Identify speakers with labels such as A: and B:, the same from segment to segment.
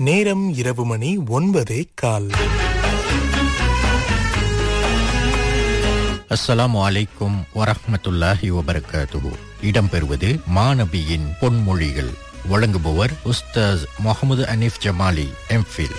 A: நேரம் இரவு மணி 9:15.
B: அஸ்ஸலாமு அலைக்கும் வரஹ்மத்துல்லாஹி வபரகாத்துஹு. இடம்பெறுவது மாநபியின் பொன்மொழிகள். வழங்குபவர் உஸ்தாஸ் முஹம்மது அனீஃப் ஜமாலி, எம்ஃபில்.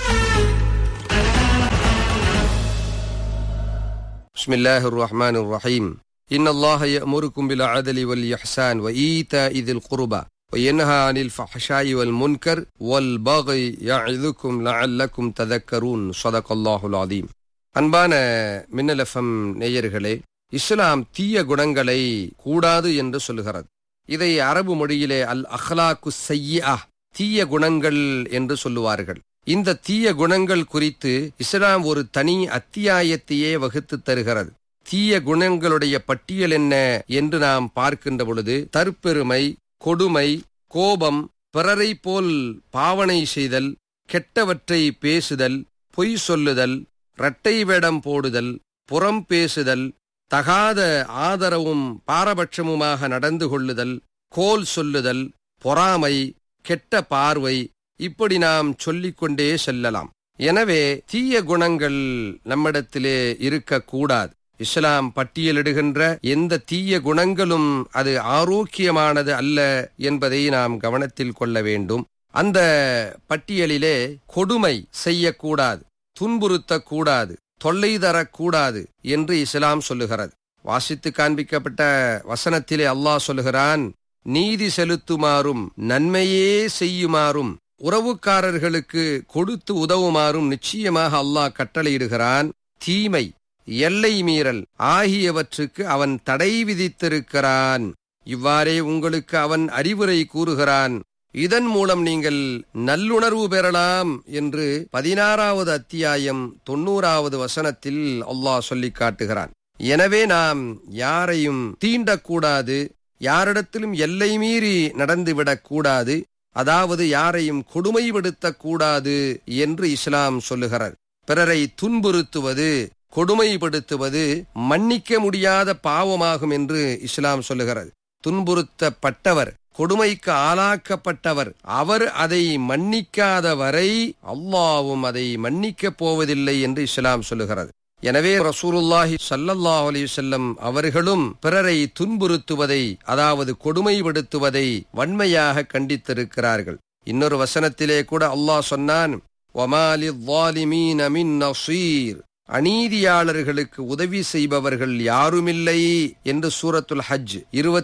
C: பிஸ்மில்லாஹிர் ரஹ்மானிர் ரஹீம். இன்னல்லாஹ யஅமுருக்கும் பில் அத்லி வல் இஹ்சான் வ ஈதாஇ தில் குர்பா வ யன்ஹா அனில் ஃபஹ்ஷாஇ வல் முன்கர் வல் பகி யஇதுக்கும் லஅல்லக்கும் ததக்கரூன். ஸதகல்லாஹுல் அஸீம். அன்பான மின்னல் எஃப்எம் நேயர்களே, இஸ்லாம் தீய குணங்களை கூடாது என்று சொல்லுகிறது. இதை அரபு மொழியிலே அல் அஹ்லாக்கு ஸய்யிஆ, தீய குணங்கள் என்று சொல்லுவார்கள். இந்த தீய குணங்கள் குறித்து இஸ்லாம் ஒரு தனி அத்தியாயத்தையே வகுத்து தருகிறது. தீய குணங்களுடைய பட்டியல் என்ன என்று நாம் பார்க்கின்ற பொழுது, தற்பெருமை, கொடுமை, கோபம், பிறரை போல் பாவனை செய்தல், கெட்டவற்றை பேசுதல், பொய் சொல்லுதல், இரட்டை வேடம் போடுதல், புறம் பேசுதல், தகாத ஆதரவும் பாரபட்சமுமாக நடந்து கொள்ளுதல், கோல் சொல்லுதல், பொறாமை, கெட்ட பார்வை, இப்படி நாம் சொல்லிக்கொண்டே செல்லலாம். எனவே தீய குணங்கள் நம்மிடத்திலே இருக்கக்கூடாது. இஸ்லாம் பட்டியலிடுகின்ற எந்த தீய குணங்களும் அது ஆரோக்கியமானது அல்ல என்பதை நாம் கவனத்தில் கொள்ள வேண்டும். அந்த பட்டியலிலே கொடுமை செய்யக்கூடாது, துன்புறுத்தக்கூடாது, தொல்லை தரக்கூடாது என்று இஸ்லாம் சொல்லுகிறது. வாசித்து காண்பிக்கப்பட்ட வசனத்திலே அல்லாஹ் சொல்லுகிறான், நீதி செலுத்துமாறும் நன்மையே செய்யுமாறும் உறவுக்காரர்களுக்கு கொடுத்து உதவுமாறும் நிச்சயமாக அல்லாஹ் கட்டளையிடுகிறான். தீமை, எல்லை மீறல் ஆகியவற்றுக்கு அவன் தடை விதித்திருக்கிறான். இவ்வாறே உங்களுக்கு அவன் அறிவுரை கூறுகிறான். இதன் மூலம் நீங்கள் நல்லுணர்வு பெறலாம் என்று 16வது அத்தியாயம் 90வது வசனத்தில் அல்லாஹ் சொல்லி காட்டுகிறான். எனவே நாம் யாரையும் தீண்டக்கூடாது, யாரிடத்திலும் எல்லை மீறி நடந்துவிடக்கூடாது, அதாவது யாரையும் கொடுமைப்படுத்தக்கூடாது என்று இஸ்லாம் சொல்லுகிறது. பிறரை துன்புறுத்துவது, கொடுமைப்படுத்துவது மன்னிக்க முடியாத பாவமாகும் என்று இஸ்லாம் சொல்லுகிறது. துன்புறுத்தப்பட்டவர், கொடுமைக்கு ஆளாக்கப்பட்டவர், அவர் அதை மன்னிக்காத வரை அல்லாஹ்வும் அதை மன்னிக்கப் போவதில்லை என்று இஸ்லாம் சொல்லுகிறது. எனவே ரசூலுல்லாஹி ஸல்லல்லாஹு அலைஹி வஸல்லம் அவர்களும் பிறரை துன்புறுத்துவதை, அதாவது கொடுமைப்படுத்துவதை வன்மையாக கண்டித்திருக்கிறார்கள். இன்னொரு வசனத்திலே கூட அல்லாஹ் சொன்னான், வமா லிஸ்ஸாலிமீன மின் நஸீர், அநீதியாளர்களுக்கு உதவி செய்பவர்கள் யாருமில்லை என்று சூரத்துல் ஹஜ்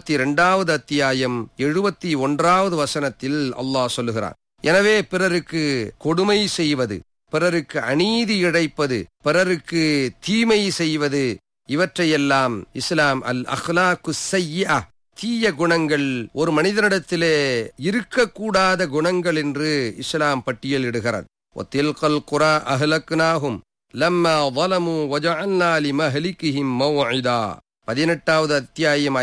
C: 22வது அத்தியாயம் 71வது வசனத்தில் அல்லாஹ் சொல்லுகிறார். எனவே பிறருக்கு கொடுமை செய்வது, பிறருக்கு அநீதி இழைப்பது, பிறருக்கு தீமை செய்வது, இவற்றையெல்லாம் இஸ்லாம் அல் அஹ்லாக்கு ஸய்யிஆ, தீய குணங்கள், ஒரு மனிதனிடத்திலே இருக்கக்கூடாத குணங்கள் என்று இஸ்லாம் பட்டியலிடுகிறது. வத்தில்கல் குரா அஹ்லக்னாஹும் லம்மா ظلموا وجعلنا لمهلكهم موعدا. 18வது அத்தியாயம்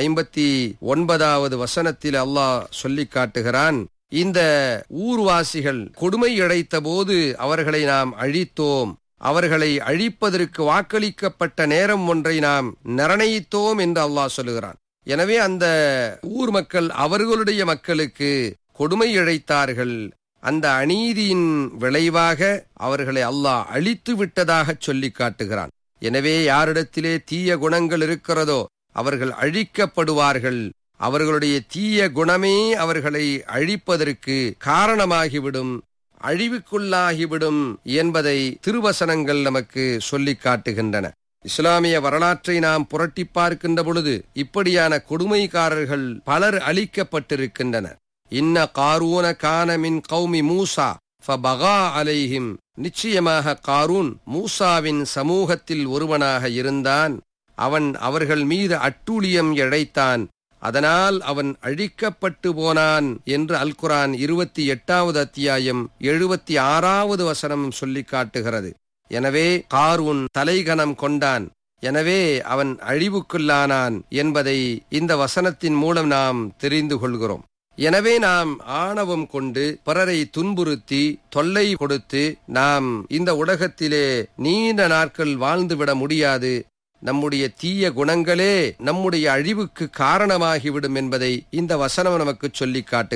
C: 59வது வசனத்தில் அல்லாஹ் சொல்லி காட்டுகிறான், இந்த ஊர்வாசிகள் கொடுமை இழைத்த போது அவர்களை நாம் அழித்தோம், அவர்களை அழிப்பதற்கு வாக்களிக்கப்பட்ட நேரம் ஒன்றை நாம் நிர்ணயித்தோம் என்று அல்லாஹ் சொல்லுகிறான். எனவே அந்த ஊர் மக்கள் அவர்களுடைய மக்களுக்கு கொடுமை இழைத்தார்கள். அந்த அநீதியின் விளைவாக அவர்களை அல்லாஹ் அழித்து விட்டதாக சொல்லி காட்டுகிறான். எனவே யாரிடத்திலே தீய குணங்கள் இருக்கிறதோ அவர்கள் அழிக்கப்படுவார்கள். அவர்களுடைய தீய குணமே அவர்களை அழிப்பதற்கு காரணமாகிவிடும், அழிவுக்குள்ளாகிவிடும் என்பதை திருவசனங்கள் நமக்கு சொல்லி காட்டுகின்றன. இஸ்லாமிய வரலாற்றை நாம் புரட்டி பார்க்கின்ற பொழுது இப்படியான கொடுமைக்காரர்கள் பலர் அழிக்கப்பட்டிருக்கின்றனர். இன்ன காரூன கான மின் கௌமி மூசா ஃபபகா அலைஹிம், நிச்சயமாக காரூன் மூசாவின் சமூகத்தில் ஒருவனாக இருந்தான். அவன் அவர்கள் மீது அட்டூழியம் இழைத்தான், அதனால் அவன் அழிக்கப்பட்டு போனான் என்று அல் குர்ஆன் 28வது அத்தியாயம் 76வது வசனம் சொல்லி காட்டுகிறது. எனவே காரூன் தலைகனம் கொண்டான், எனவே அவன் அழிவுக்குள்ளானான் என்பதை இந்த வசனத்தின் மூலம் நாம் தெரிந்து கொள்கிறோம். எனவே நாம் ஆணவம் கொண்டு பிறரை துன்புறுத்தி தொல்லை கொடுத்து நாம் இந்த உலகத்திலே நீண்ட நாட்கள் வாழ்ந்துவிட முடியாது. நம்முடைய தீய குணங்களே நம்முடைய அழிவுக்கு காரணமாகிவிடும் என்பதை இந்த வசனம் நமக்கு சொல்லி காட்டுகிறது.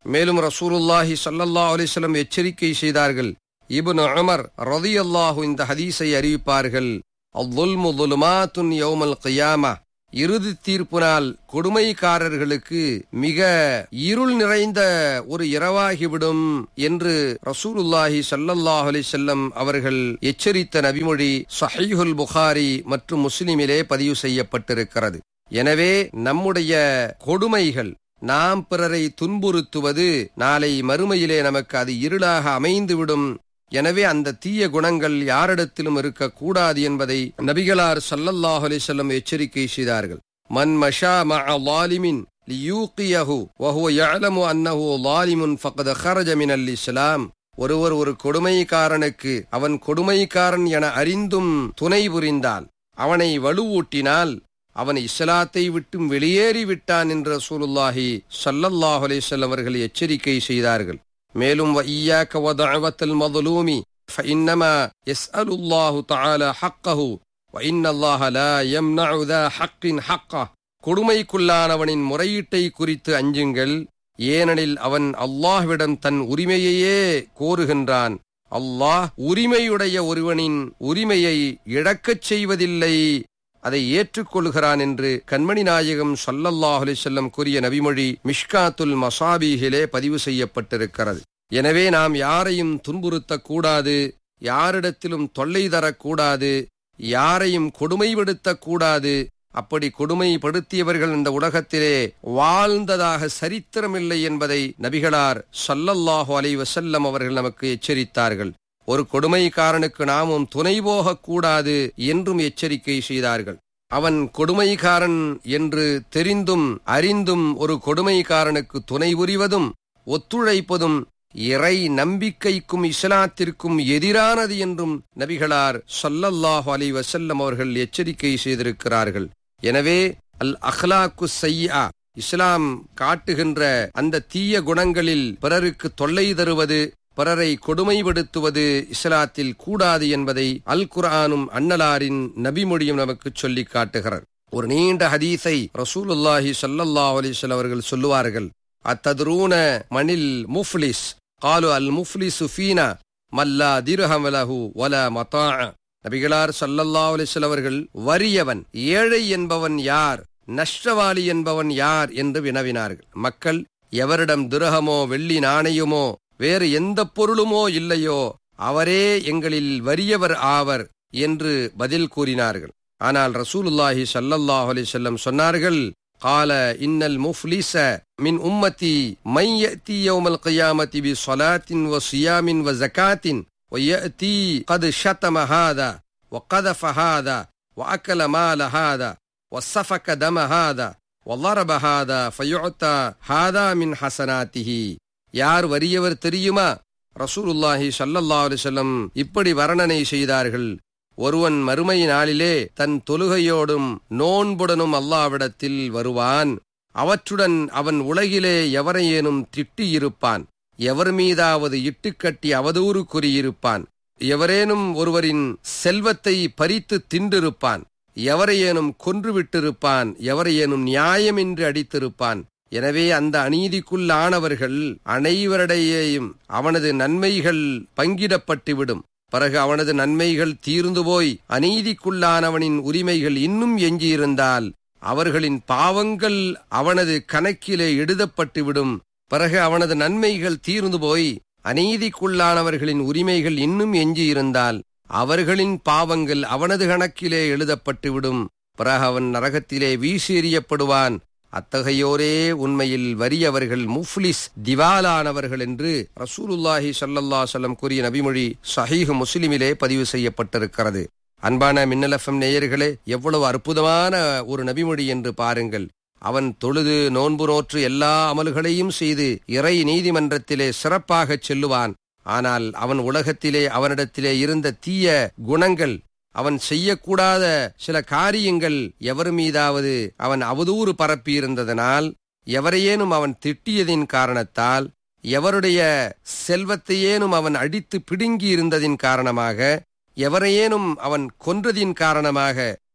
C: மேலும் ரசூலுல்லாஹி ஸல்லல்லாஹு அலைஹி வஸல்லம் எச்சரிக்கை செய்தார்கள். இப்னு உமர் ரலியல்லாஹு இந்த ஹதீஸை அறிவிப்பார்கள். அல்-ظுல்மு ظுலுமாத்துன் யௌமல் கியாமah, இறுதி தீர்ப்பு நாள் கொடுமைக்காரர்களுக்கு மிக இருள் நிறைந்த ஒரு இரவாகிவிடும் என்று ரசூலுல்லாஹி ஸல்லல்லாஹு அலைஹி வஸல்லம் அவர்கள் எச்சரித்த நபிமொழி ஸஹீஹுல் புகாரி மற்றும் முஸ்லிமிலே பதிவு செய்யப்பட்டிருக்கிறது. எனவே நம்முடைய கொடுமைகள், நாம் பிறரை துன்புறுத்துவது நாளை மறுமையிலே நமக்கு அது இருளாக அமைந்துவிடும். எனவே அந்த தீய குணங்கள் யாரிடத்திலும் இருக்கக்கூடாது என்பதை நபிகளார் ஸல்லல்லாஹு அலைஹி வஸல்லம் எச்சரிக்கை செய்தார்கள். மன் மஷா மஅ ஸாலிமின் லியூகியஹு வஹுவ யஅலமு அன்னஹு ஸாலிமுன் ஃபக்கத் ஹரஜ மினல் இஸ்லாம். ஒருவர் ஒரு கொடுமைக்காரனுக்கு அவன் கொடுமைக்காரன் என அறிந்தும் துணை புரிந்தால், அவனை வலுவூட்டினால், அவன் இஸ்லாத்தை விட்டும் வெளியேறிவிட்டான் என்று ரசூலுல்லாஹி ஸல்லல்லாஹு அலைஹி வஸல்லம் அவர்கள் எச்சரிக்கை செய்தார்கள். மேலும் வஇய்யாக வதஅவத்தல் மظلومி فإنما يسأل الله تعالى حقه وإن الله لا يمنع ذا حق حقه. கொடுமைக்குள்ளானவனின் முறையீட்டை குறித்து அஞ்சுங்கள், ஏனெனில் அவன் அல்லாஹ்விடம் தன் உரிமையையே கோருகின்றான். அல்லாஹ் உரிமையுடைய ஒருவனின் உரிமையை இழக்கச் செய்வதில்லை, அதை ஏற்றுக்கொள்கிறான் என்று கண்மணி நாயகம் ஸல்லல்லாஹு அலைஹி வஸல்லம் கூறிய நபிமொழி மிஷ்காத்துல் மசாபீஹிலே பதிவு செய்யப்பட்டிருக்கிறது. எனவே நாம் யாரையும் துன்புறுத்தக்கூடாது, யாரிடத்திலும் தொல்லை தரக்கூடாது, யாரையும் கொடுமைப்படுத்தக்கூடாது. அப்படி கொடுமைப்படுத்தியவர்கள் இந்த உலகத்திலே வாழ்ந்ததாக சரித்திரமில்லை என்பதை நபிகளார் ஸல்லல்லாஹு அலைஹி வஸல்லம் அவர்கள் நமக்கு எச்சரித்தார்கள். ஒரு கொடுமைக்காரனுக்கு நாமும் துணை போகக்கூடாது என்றும் எச்சரிக்கை செய்தார்கள். அவன் கொடுமைக்காரன் என்று தெரிந்தும் அறிந்தும் ஒரு கொடுமைக்காரனுக்கு துணை புரிவதும் ஒத்துழைப்பதும் இறை நம்பிக்கைக்கும் இஸ்லாத்திற்கும் எதிரானது என்றும் நபிகளார் ஸல்லல்லாஹு அலைஹி வஸல்லம் அவர்கள் எச்சரிக்கை செய்திருக்கிறார்கள். எனவே அல் அஹ்லாக்கு ஸய்யிஆ, இஸ்லாம் காட்டுகின்ற அந்த தீய குணங்களில் பிறருக்கு தொல்லை தருவது, பிறரை கொடுமைப்படுத்துவது இஸ்லாத்தில் கூடாது என்பதை அல் குர்ஆனும் அன்னலாரின் நபிமொழியும் நமக்கு சொல்லி காட்டுகிறார். ஒரு நீண்ட ஹதீஸை ரசூலுல்லாஹி ஸல்லல்லாஹு அலைஹி வஸல்லம் அவர்கள் சொல்லுவார்கள். அத்தத்ரூன மனில் முஃப்லிஸ் காலு அல் முஃப்லிசு ஃபீனா மல்லா திர்ஹம் லஹு வலா மதாஅ. நபிகளார் ஸல்லல்லாஹு அலைஹி வஸல்லம் அவர்கள் வறியவன், ஏழை என்பவன் யார், நஷ்டவாளி என்பவன் யார் என்று வினவினார்கள். மக்கள், எவரிடம் திர்ஹமோ வெள்ளி நாணயமோ வேறு எந்த பொருளுமோ இல்லையோ அவரே எங்களில் வறியவர் ஆவர் என்று பதில் கூறினார்கள். ஆனால் ரசூலுல்லாஹி ஸல்லல்லாஹு அலைஹி வஸல்லம் சொன்னார்கள், قال إن المفلس من أمتي من يأتي يوم القيامة بصلاة وصيام وزكاة ويأتي قد شتم هذا وقذف هذا وأكل مال هذا وسفك دم هذا وضرب هذا فيعطى هذا من حسناته. யார் வறியவர் தெரியுமா? ரசூலுல்லாஹி ஸல்லல்லாஹு அலைஹி வஸல்லம் இப்படி வர்ணனை செய்தார்கள். ஒருவன் மறுமை நாளிலே தன் தொழுகையோடும் நோன்புடனும் அல்லாஹ்விடத்தில் வருவான். அவற்றுடன் அவன் உலகிலே எவரையேனும் திட்டியிருப்பான், எவர் மீதாவது இட்டுக்கட்டி அவதூறு கூறியிருப்பான், எவரேனும் ஒருவரின் செல்வத்தை பறித்து தின்றிருப்பான், எவரையேனும் கொன்றுவிட்டிருப்பான், எவரையேனும் நியாயமின்றி அடித்திருப்பான். எனவே அந்த அநீதிக்குள்ளானவர்கள் அனைவரிடையேயும் அவனது நன்மைகள் பங்கிடப்பட்டுவிடும். பிறகு அவனது நன்மைகள் தீர்ந்து போய் அநீதிக்குள்ளானவனின் உரிமைகள் இன்னும் எஞ்சியிருந்தால் அவர்களின் பாவங்கள் அவனது கணக்கிலே எழுதப்பட்டுவிடும். பிறகு அவனது நன்மைகள் தீர்ந்து போய் அநீதிக்குள்ளானவர்களின் உரிமைகள் இன்னும் எஞ்சியிருந்தால் அவர்களின் பாவங்கள் அவனது கணக்கிலே எழுதப்பட்டுவிடும். பிறகு அவன் நரகத்திலே வீசி எறியப்படுவான். அத்தகையோரே உண்மையில் வறியவர்கள், முஃப்லிஸ், திவாலானவர்கள் என்று ரசூலுல்லாஹி ஸல்லல்லாஹு அலைஹி வஸல்லம் கூறிய நபிமொழி ஸஹீஹ் முஸ்லிமிலே பதிவு செய்யப்பட்டிருக்கிறது. அன்பான மின்னல் எஃப்எம் நேயர்களே, எவ்வளவு அற்புதமான ஒரு நபிமொழி என்று பாருங்கள். அவன் தொழுது நோன்பு நோற்று எல்லா அமல்களையும் செய்து இறை நீதிமன்றத்திலே சிறப்பாகச் செல்லுவான். ஆனால் அவன் உலகத்திலே அவனிடத்திலே இருந்த தீய குணங்கள், அவன் செய்யக்கூடாத சில காரியங்கள், எவர் மீதாவது அவன் அவதூறு பரப்பியிருந்ததனால், எவரையேனும் அவன் திட்டியதின் காரணத்தால், எவருடைய செல்வத்தையேனும் அவன் அடித்து பிடுங்கி இருந்ததின் காரணமாக, எவரையேனும் அவன் கொன்றதின் காரணமாக,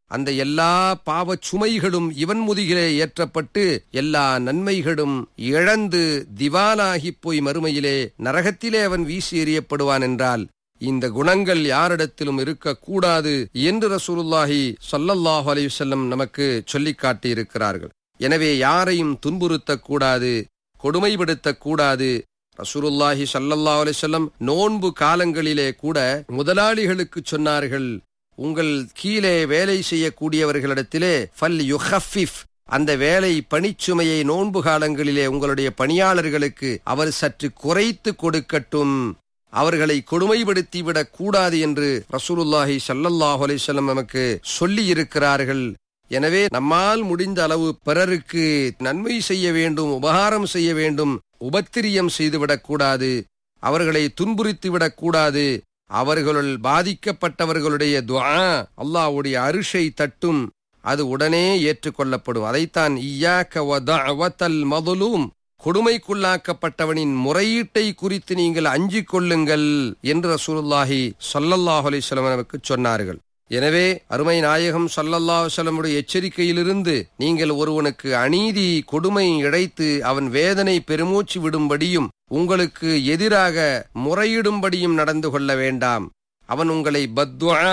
C: அந்த எல்லா பாவச் சுமைகளும் இவன் முதுகிலே ஏற்றப்பட்டு எல்லா நன்மைகளும் இழந்து திவாலாகிப் போய் மறுமையிலே நரகத்திலே அவன் வீசி எறியப்படுவான் என்றால் இந்த குணங்கள் யாரிடத்திலும் இருக்கக்கூடாது என்று ரசூலுல்லாஹி ஸல்லல்லாஹு அலைஹி வஸல்லம் நமக்கு சொல்லிக் காட்டியிருக்கிறார்கள். எனவே யாரையும் துன்புறுத்தக்கூடாது, கொடுமைப்படுத்தக்கூடாது. ரசூலுல்லாஹி ஸல்லல்லாஹு அலைஹி வஸல்லம் நோன்பு காலங்களிலே கூட முதலாளிகளுக்கு சொன்னார்கள், உங்கள் கீழே வேலை செய்யக்கூடியவர்களிடத்திலே ஃபல் யுஹஃபிஃப், அந்த வேலை பணிச்சுமையை நோன்பு காலங்களிலே உங்களுடைய பணியாளர்களுக்கு அவர் சற்று குறைத்து கொடுக்கட்டும், அவர்களை கொடுமைப்படுத்திவிடக் கூடாது என்று ரசூலுல்லாஹி ஸல்லல்லாஹு அலைஹி வஸல்லம் நமக்கு சொல்லி இருக்கிறார்கள். எனவே நம்மால் முடிந்த அளவு பிறருக்கு நன்மை செய்ய வேண்டும், உபகாரம் செய்ய வேண்டும், உபத்திரியம் செய்துவிடக்கூடாது, அவர்களை துன்புறுத்திவிடக் கூடாது. அவர்களுள் பாதிக்கப்பட்டவர்களுடைய துஆ அல்லாஹ்வுடைய அரிஷை தட்டும், அது உடனே ஏற்றுக்கொள்ளப்படும். அதைத்தான் இய்யாக வ தஅவத்தல் மظلூம், கொடுமைக்குள்ளாக்கப்பட்டவனின் முறையீட்டை குறித்து நீங்கள் அஞ்சிக் கொள்ளுங்கள் என்று ரசூலுல்லாஹி ஸல்லல்லாஹு அலைஹி வஸல்லம் நமக்கு சொன்னார்கள். எனவே அருமை நாயகம் ஸல்லல்லாஹு அலைஹி வஸல்லமுடைய எச்சரிக்கையிலிருந்து நீங்கள் ஒருவனுக்கு அநீதி கொடுமை இழைத்து அவன் வேதனை பெருமூச்சு விடும்படியும் உங்களுக்கு எதிராக முறையிடும்படியும் நடந்து கொள்ள வேண்டாம். அவன் உங்களை பத்வா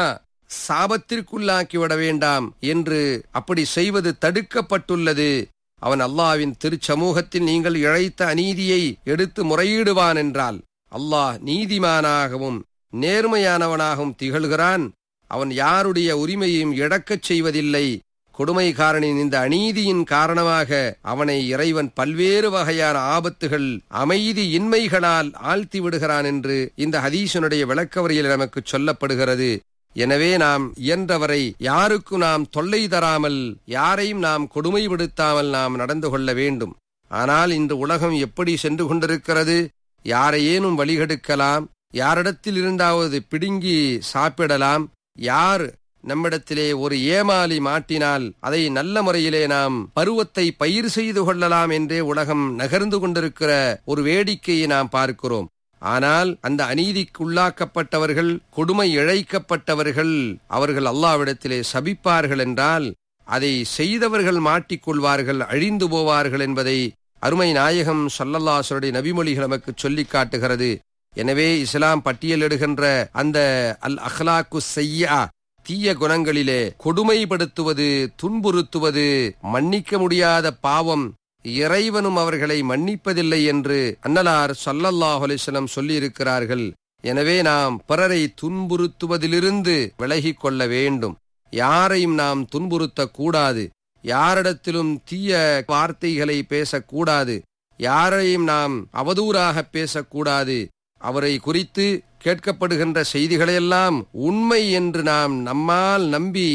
C: சாபத்திற்குள்ளாக்கிவிட வேண்டாம் என்று அப்படி செய்வது தடுக்கப்பட்டுள்ளது. அவன் அல்லாஹ்வின் திருச்சமூகத்தில் நீங்கள் இழைத்த அநீதியை எடுத்து முறையிடுவான் என்றால் அல்லாஹ் நீதிமானாகவும் நேர்மையானவனாகவும் திகழ்கிறான். அவன் யாருடைய உரிமையையும் இழக்கச் செய்வதில்லை. கொடுமைக்காரனின் இந்த அநீதியின் காரணமாக அவனை இறைவன் பல்வேறு வகையான ஆபத்துகள், அமைதி இன்மைகளால் ஆழ்த்தி விடுகிறான் என்று இந்த ஹதீஸினுடைய விளக்கவரியில் நமக்கு சொல்லப்படுகிறது. எனவே நாம் இயன்றவரை யாருக்கும் நாம் தொல்லை தராமல், யாரையும் நாம் கொடுமைப்படுத்தாமல் நாம் நடந்து கொள்ள வேண்டும். ஆனால் இன்று உலகம் எப்படி சென்று கொண்டிருக்கிறது? யாரையேனும் வழிகெடுக்கலாம், யாரிடத்தில் இருந்தாவது பிடுங்கி சாப்பிடலாம், யார் நம்மிடத்திலே ஒரு ஏமாலி மாட்டினால் அதை நல்ல முறையிலே நாம் பருவத்தை பயிர் செய்து கொள்ளலாம் என்றே உலகம் நகர்ந்து கொண்டிருக்கிற ஒரு வேடிக்கையை நாம் பார்க்கிறோம். ஆனால் அந்த அநீதிக்கு உள்ளாக்கப்பட்டவர்கள், கொடுமை இழைக்கப்பட்டவர்கள், அவர்கள் அல்லாஹ்விடத்திலே சபிப்பார்கள் என்றால் அதை செய்தவர்கள் மாட்டிக்கொள்வார்கள், அழிந்து போவார்கள் என்பதை அருமை நாயகம் ஸல்லல்லாஹு அலைஹி வஸல்லம் நபிமொழிகள் நமக்கு சொல்லி காட்டுகிறது. எனவே இஸ்லாம் பட்டியலிடுகின்ற அந்த அல் அஹ்லாக்கு ஸய்யா, தீய குணங்களிலே கொடுமைப்படுத்துவது, துன்புறுத்துவது மன்னிக்க முடியாத பாவம், இறைவனும் அவர்களை மன்னிப்பதில்லை என்று அன்னலார் ஸல்லல்லாஹு அலைஹி வஸல்லம் சொல்லி இருக்கிறார்கள். எனவே நாம் பிறரை துன்புறுத்துவதிலிருந்து விலகிக் கொள்ள வேண்டும். யாரையும் நாம் துன்புறுத்தக்கூடாது, யாரிடத்திலும் தீய வார்த்தைகளை பேசக்கூடாது, யாரையும் நாம் அவதூறாக பேசக்கூடாது. அவரை குறித்து கேட்கப்படுகின்ற செய்திகளையெல்லாம் உண்மை என்று நாம் நம்மால் நம்பி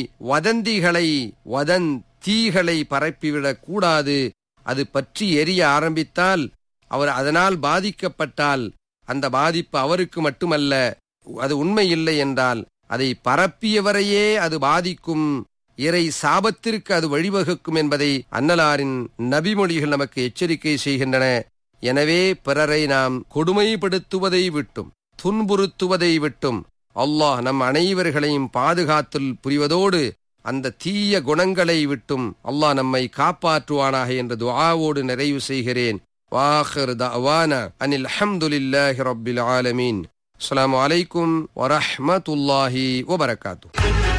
C: வதந்திகளை பரப்பிவிடக் கூடாது. அது பற்றி எரிய ஆரம்பித்தால், அவர் அதனால் பாதிக்கப்பட்டால் அந்த பாதிப்பு அவருக்கு மட்டுமல்ல, அது உண்மை இல்லை என்றால் அதை பரப்பியவரையே அது பாதிக்கும், இறை சாபத்திற்கு அது வழிவகுக்கும் என்பதை அன்னலாரின் நபிமொழிகள் நமக்கு எச்சரிக்கை செய்கின்றன. எனவே பிறரை நாம் கொடுமைப்படுத்துவதை விட்டும் துன்புறுத்துவதை விட்டும் அல்லாஹ் நம் அனைவர்களையும் பாதுகாத்தல் புரிவதோடு அந்த தீய குணங்களை விட்டும் அல்லாஹ் நம்மை காப்பாற்றுவானாக என்ற துஆவோடு நிறைவு செய்கிறேன். வாஹிர் தஅவானா அனில் ஹம்துலில்லாஹி ரப்பில் ஆலமீன். அஸ்ஸலாமு அலைக்கும் வரஹ்மத்துல்லாஹி வபரகாத்துஹு.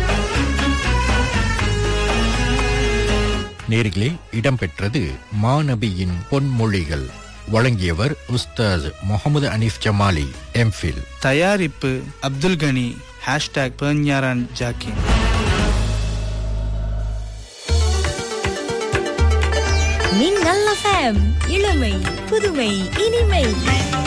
B: நேர்களே, இடம்பெற்றது மாநபியின் பொன்மொழிகள். வழங்கியவர் உஸ்தாஸ் முகமது அனீஃப் ஜமாலி, எம்ஃபில்.
D: தயாரிப்பு அப்துல் கனி. #பெர்ஞாரான் ஜாக்கின்.
E: மின்னல் FM, இளமை புதுமை இனிமை.